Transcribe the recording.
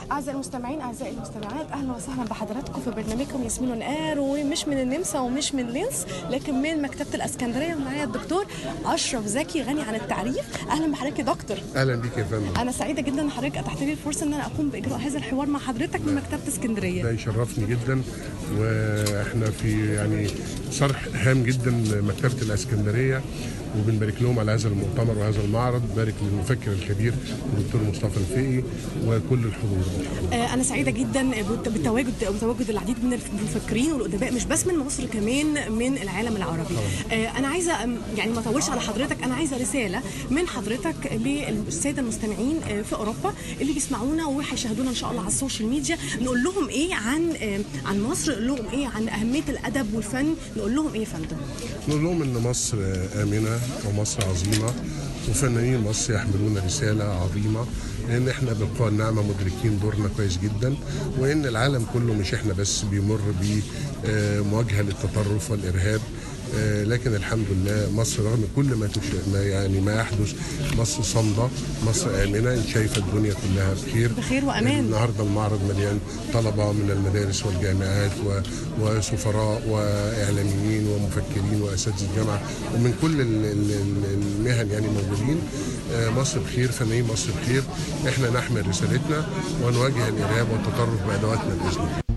أعزائي المستمعين أعزائي المستمعات، أهلا وسهلا بحضراتكم في برنامجكم ياسمين ونقار، ومش من النمسا ومش من لينس لكن من مكتبة الإسكندرية. معايا الدكتور أشرف زكي غني عن التعريف. أهلا بحضرتك يا دكتور. أهلا بيك يا فندم. أنا سعيدة جدا إن حضرتك أتحت لي الفرصة إن أنا أقوم بإجراء هذا الحوار مع حضرتك من مكتبة اسكندرية. ده يشرفني جدا، وإحنا في يعني صرح هام جدا مكتبة الإسكندرية، وبنبارك لهم على هذا المؤتمر وهذا المعرض. بارك للمفكر الكبير الدكتور مصطفى الفقي وكل الحضور. أنا سعيدة جدا بتواجد العديد من المفكرين والأدباء مش بس من مصر، كمان من العالم العربي. أنا عايزة يعني ما أطولش على حضرتك، أنا عايزة رسالة من حضرتك للسادة المستمعين في أوروبا اللي بيسمعونا وهيشاهدونا إن شاء الله على السوشيال ميديا. نقول لهم إيه عن مصر؟ نقول لهم إيه عن أهمية الأدب والفن؟ نقول لهم إيه يا فندم؟ نقول لهم إن مصر آمنة ومصر عظيمة، وفنانين مصر يحملون رسالة عظيمة، لأن احنا بالقوى الناعمة مدركين دورنا كويس جدا، وإن العالم كله مش احنا بس بيمر بمواجهة للتطرف والإرهاب. لكن الحمد لله مصر رغم كل ما يحدث مصر صامدة، مصر آمنة. انت شايفة الدنيا كلها بخير وأمان. النهارده المعرض مليان طلبة من المدارس والجامعات وسفراء وإعلاميين ومفكرين وأساتذة الجامعة ومن كل المهن يعني موجودين. مصر بخير، فنانين مصر بخير. احنا نحمل رسالتنا ونواجه الإرهاب والتطرف بأدواتنا بإذن الله.